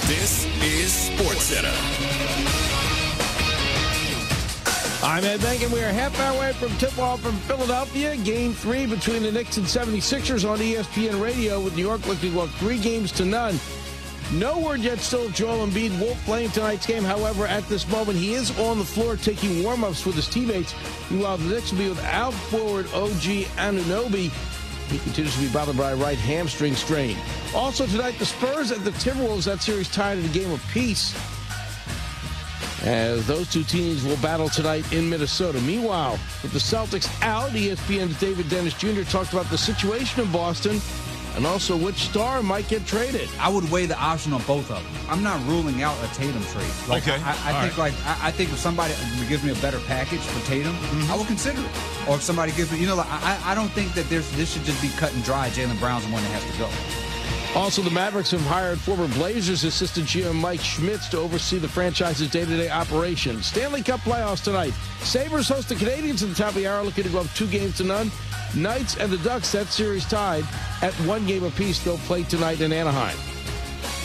This is SportsCenter. I'm Ed Benkin. We are half hour away from tip-off from Philadelphia. Game 3 between the Knicks and 76ers on ESPN Radio, with New York looking to go 3-0. No word yet still if Joel Embiid will play in tonight's game. However, at this moment, he is on the floor taking warm-ups with his teammates. Meanwhile, the Knicks will be without forward OG Anunoby. He continues to be bothered by a right hamstring strain. Also tonight, the Spurs and the Timberwolves. That series tied in a game apiece, as those two teams will battle tonight in Minnesota. Meanwhile, with the Celtics out, ESPN's David Dennis Jr. talked about the situation in Boston and also which star might get traded. I would weigh the option on both of them. I'm not ruling out a Tatum trade. Okay. I think if somebody gives me a better package for Tatum, I will consider it. Or if somebody gives me, I don't think that this should just be cut and dry. Jaylen Brown's the one that has to go. Also, the Mavericks have hired former Blazers assistant GM Mike Schmitz to oversee the franchise's day-to-day operations. Stanley Cup playoffs tonight. Sabres host the Canadiens at the top of the hour, looking to go up 2-0. Knights and the Ducks, that series tied at 1 game apiece. They'll play tonight in Anaheim.